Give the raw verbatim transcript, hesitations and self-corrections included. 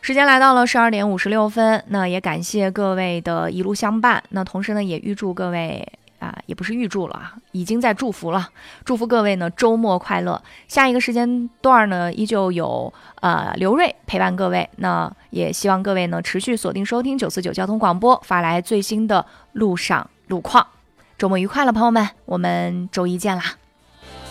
时间来到了十二点五十六分，那也感谢各位的一路相伴。那同时呢，也预祝各位啊，也不是预祝了啊，已经在祝福了，祝福各位呢周末快乐。下一个时间段呢，依旧有呃刘瑞陪伴各位。那也希望各位呢持续锁定收听九四九交通广播发来最新的路上路况。周末愉快了，朋友们，我们周一见啦！